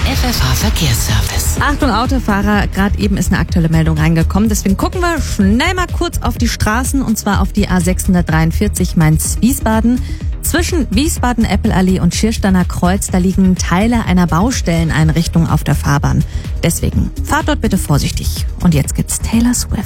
FFH Verkehrsservice. Achtung Autofahrer, gerade eben ist eine aktuelle Meldung reingekommen. Deswegen gucken wir schnell mal kurz auf die Straßen, und zwar auf die A643 Mainz-Wiesbaden. Zwischen Wiesbaden-Eppelallee und Schiersteiner Kreuz, da liegen Teile einer Baustelleneinrichtung auf der Fahrbahn. Deswegen fahrt dort bitte vorsichtig. Und jetzt gibt's Taylor Swift.